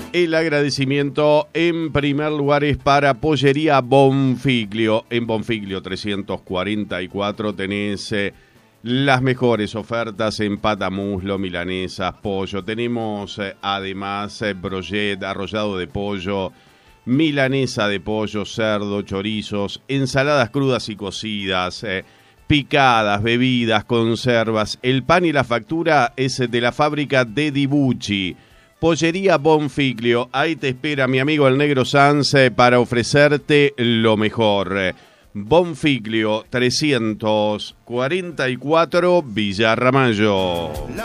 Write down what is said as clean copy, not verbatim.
El agradecimiento en primer lugar es para Pollería Bonfiglio. En Bonfiglio 344 tenés las mejores ofertas en patamuslo, milanesas, pollo. Tenemos además brochet, arrollado de pollo, milanesa de pollo, cerdo, chorizos, ensaladas crudas y cocidas, picadas, bebidas, conservas. El pan y la factura es de la fábrica de Dibucci. Pollería Bonfiglio, ahí te espera mi amigo el Negro Sanz para ofrecerte lo mejor. Bonfiglio 344 Villa Ramallo.